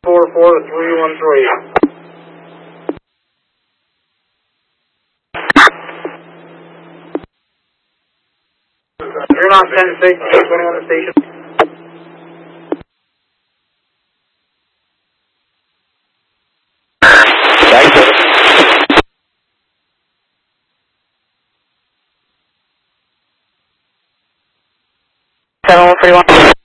44-313. You're not 10-6, keep going on the station. Thank you. 7131.